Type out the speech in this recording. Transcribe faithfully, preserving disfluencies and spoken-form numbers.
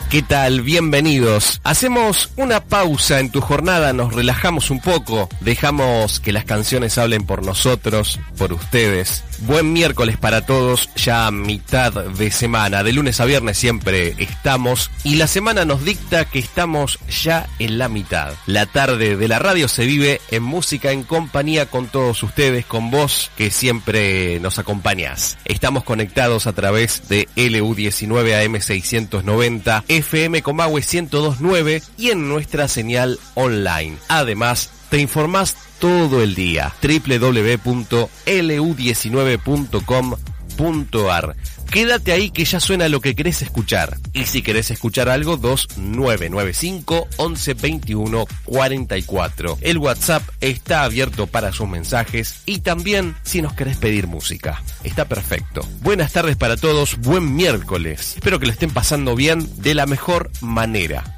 ¿Qué tal? Bienvenidos. Hacemos una pausa en tu jornada, nos relajamos un poco, dejamos que las canciones hablen por nosotros, por ustedes. Buen miércoles para todos, ya mitad de semana, de lunes a viernes siempre estamos y la semana nos dicta que estamos ya en la mitad. La tarde de la radio se vive en música en compañía con todos ustedes, con vos que siempre nos acompañás. Estamos conectados a través de L U diecinueve A M seiscientos noventa, F M Comahue ciento dos punto nueve y en nuestra señal online. Además, te informás todo el día. doble u doble u doble u punto L U diecinueve punto com punto a r. Quédate ahí que ya suena lo que querés escuchar. Y si querés escuchar algo, dos nueve nueve cinco, once, veintiuno, cuarenta y cuatro. El WhatsApp está abierto para sus mensajes y también si nos querés pedir música. Está perfecto. Buenas tardes para todos, buen miércoles. Espero que lo estén pasando bien de la mejor manera.